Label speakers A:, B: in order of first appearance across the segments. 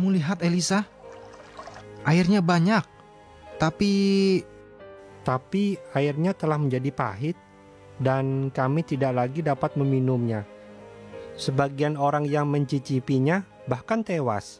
A: Kamu lihat, Elisa, airnya banyak, tapi
B: airnya telah menjadi pahit dan kami tidak lagi dapat meminumnya. Sebagian orang yang mencicipinya bahkan tewas.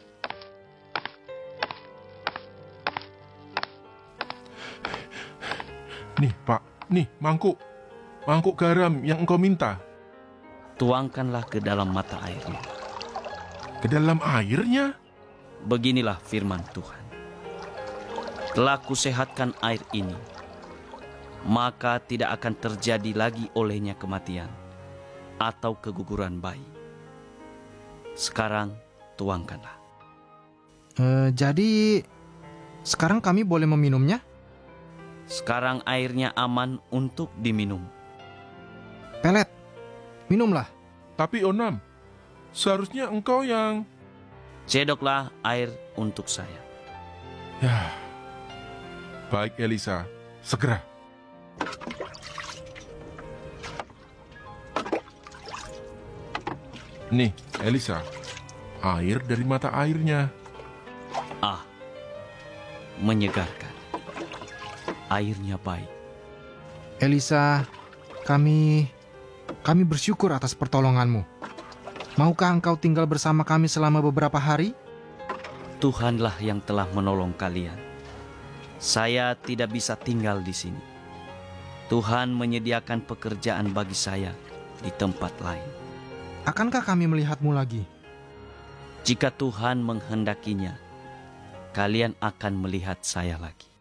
C: Nih, Pak, nih mangkuk garam yang engkau minta.
D: Tuangkanlah ke dalam mata airnya.
C: Ke dalam airnya?
D: Beginilah firman Tuhan. Telah kusehatkan air ini, maka tidak akan terjadi lagi olehnya kematian atau keguguran bayi. Sekarang tuangkanlah.
A: Jadi sekarang kami boleh meminumnya?
D: Sekarang airnya aman untuk diminum.
A: Pelet, minumlah.
C: Tapi Onam, seharusnya engkau yang...
D: Cedoklah air untuk saya.
C: Ya, baik Elisa, segera. Nih, Elisa, air dari mata airnya.
D: Ah, menyegarkan. Airnya baik.
A: Elisa, kami bersyukur atas pertolonganmu. Maukah engkau tinggal bersama kami selama beberapa hari?
D: Tuhanlah yang telah menolong kalian. Saya tidak bisa tinggal di sini. Tuhan menyediakan pekerjaan bagi saya di tempat lain.
A: Akankah kami melihatmu lagi?
D: Jika Tuhan menghendakinya, kalian akan melihat saya lagi.